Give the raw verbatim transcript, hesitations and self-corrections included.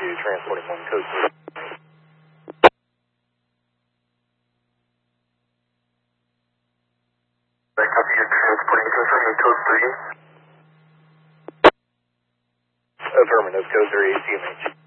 two, transporting one, code three. I copy you, transporting confirming code three. Affirmative, code three, C M H.